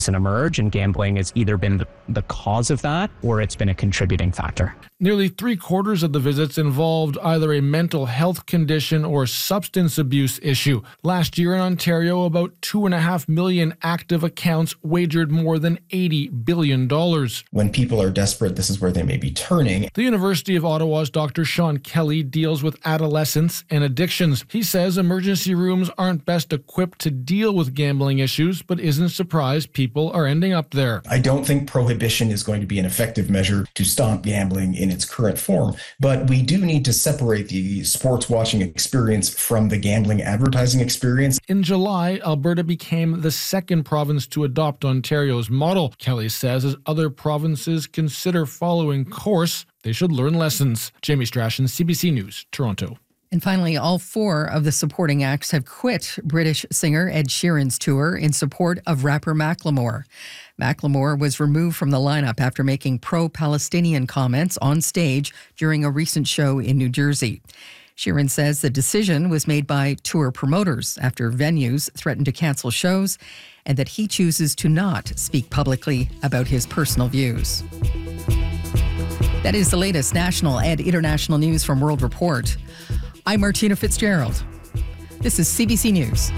and emerge, and gambling has either been the cause of that or it's been a contributing factor. Nearly 3/4 of the visits involved either a mental health condition or substance abuse issue. Last year in Ontario, about 2.5 million active accounts wagered more than $80 billion. When people are desperate, this is where they may be turning. The University of Ottawa's Dr. Sean Kelly deals with adolescence and addictions. He says emergency rooms aren't best equipped to deal with gambling issues, but isn't surprised people are ending up there. I don't think prohibition is going to be an effective measure to stop gambling in its current form, but we do need to separate the sports watching experience from the gambling advertising experience. In July, Alberta became the second province to adopt Ontario's model. Kelly says as other provinces consider following course, they should learn lessons. Jamie Strachan, CBC News, Toronto. And finally, all 4 of the supporting acts have quit British singer Ed Sheeran's tour in support of rapper Macklemore. Macklemore was removed from the lineup after making pro-Palestinian comments on stage during a recent show in New Jersey. Sheeran says the decision was made by tour promoters after venues threatened to cancel shows, and that he chooses to not speak publicly about his personal views. That is the latest national and international news from World Report. I'm Martina Fitzgerald. This is CBC News.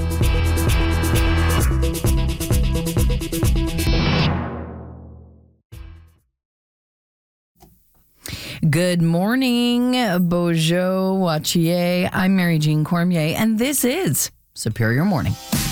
Good morning, Bonjour, Wachier. I'm Mary Jean Cormier, and this is Superior Morning.